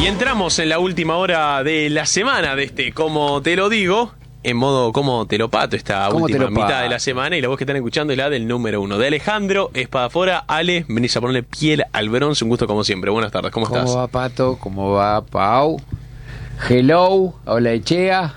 Y entramos en la última hora de la semana de este Como Te Lo Digo, en modo Como Te Lo Pato, esta última mitad de la semana. Y la voz que están escuchando es la del número 1, de Alejandro Espadafora. Ale, venís a ponerle piel al bronce, un gusto como siempre. Buenas tardes, ¿cómo estás? ¿Cómo va, Pato? ¿Cómo va, Pau? Hello, hola, Echea.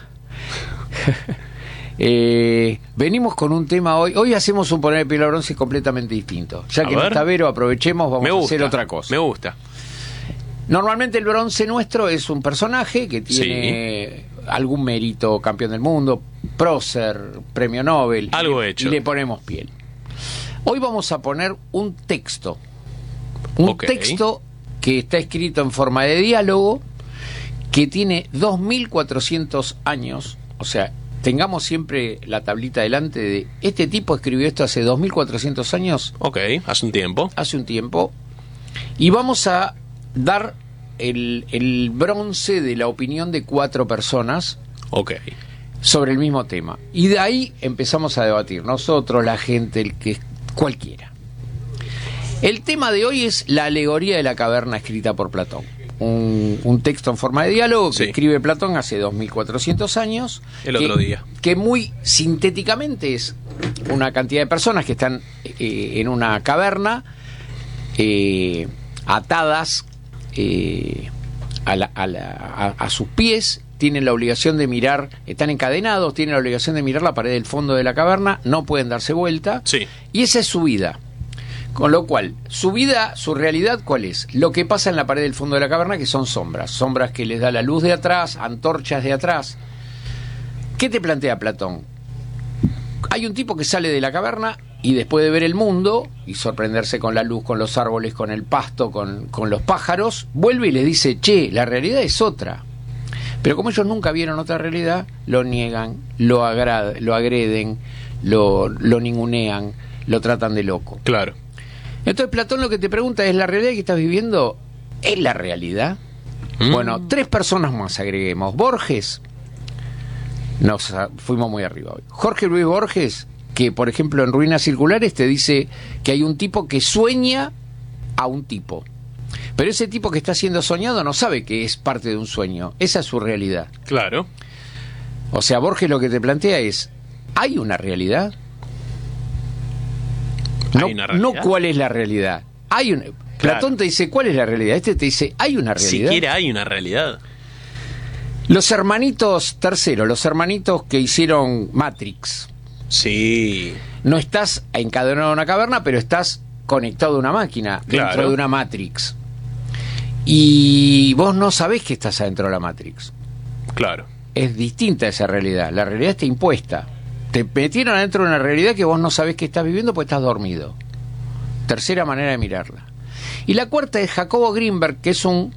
Venimos con un tema hoy. Hoy hacemos un poner piel al bronce completamente distinto. Ya que no está Vero, aprovechemos, vamos a hacer otra cosa. Me gusta. Normalmente el bronce nuestro es un personaje que tiene algún mérito, campeón del mundo, prócer, premio Nobel. Algo hecho. Y le ponemos piel. Hoy vamos a poner un texto. Un texto que está escrito en forma de diálogo, que tiene 2400 años. O sea, tengamos siempre la tablita delante de... Este tipo escribió esto hace 2400 años. Hace un tiempo. Hace un tiempo. Y vamos a dar el bronce de la opinión de 4 personas sobre el mismo tema. Y de ahí empezamos a debatir. Nosotros, la gente, el que cualquiera. El tema de hoy es la alegoría de la caverna escrita por Platón. Un texto en forma de diálogo que escribe Platón hace 2400 años. Otro día. Que muy sintéticamente es una cantidad de personas que están en una caverna atadas a sus pies, tienen la obligación de mirar, están encadenados, tienen la obligación de mirar la pared del fondo de la caverna, no pueden darse vuelta, y esa es su vida. Con lo cual, su vida, su realidad, ¿cuál es? Lo que pasa en la pared del fondo de la caverna, que son sombras que les da la luz de atrás, antorchas de atrás. ¿Qué te plantea Platón? Hay un tipo que sale de la caverna y después de ver el mundo y sorprenderse con la luz, con los árboles, con el pasto, con los pájaros, vuelve y les dice, che, la realidad es otra. Pero como ellos nunca vieron otra realidad, lo niegan, lo agreden, lo ningunean, lo tratan de loco. Claro. Entonces Platón lo que te pregunta es, ¿la realidad que estás viviendo es la realidad? Bueno, 3 personas más agreguemos. Borges, nos fuimos muy arriba hoy. Jorge Luis Borges, que por ejemplo en Ruinas Circulares te dice que hay un tipo que sueña a un tipo. Pero ese tipo que está siendo soñado no sabe que es parte de un sueño. Esa es su realidad. Claro. O sea, Borges lo que te plantea es, ¿hay una realidad? No cuál es la realidad. Platón te dice cuál es la realidad. Este te dice hay una realidad. Siquiera hay una realidad. Los hermanitos los hermanitos que hicieron Matrix. Sí. No estás encadenado en una caverna, pero estás conectado a una máquina dentro de una Matrix. Y vos no sabés que estás adentro de la Matrix. Claro. Es distinta esa realidad. La realidad está impuesta. Te metieron adentro de una realidad que vos no sabés que estás viviendo porque estás dormido. Tercera manera de mirarla. Y la cuarta es Jacobo Greenberg, que es un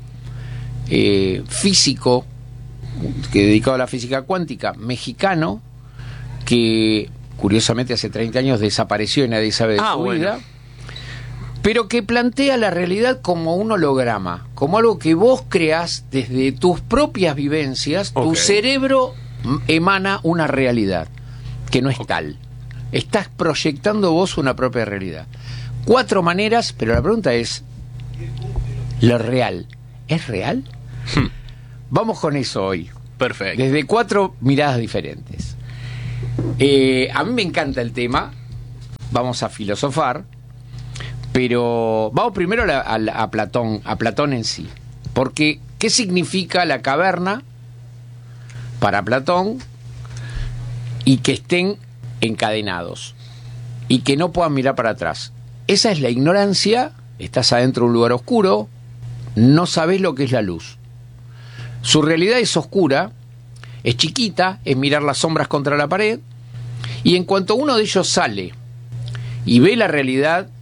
físico dedicado a la física cuántica mexicano, que curiosamente hace 30 años desapareció y nadie sabe de su vida, pero que plantea la realidad como un holograma, como algo que vos creás desde tus propias vivencias. Tu cerebro emana una realidad que no es tal. Estás proyectando vos una propia realidad. 4 maneras, pero la pregunta es, ¿lo real es real? Vamos con eso hoy. Perfecto. Desde 4 miradas diferentes. A mí me encanta el tema. Vamos a filosofar. Pero vamos primero a Platón en sí. Porque, ¿qué significa la caverna para Platón? Y que estén encadenados y que no puedan mirar para atrás. Esa es la ignorancia. Estás adentro de un lugar oscuro, no sabés lo que es la luz. Su realidad es oscura, es chiquita, es mirar las sombras contra la pared, y en cuanto uno de ellos sale y ve la realidad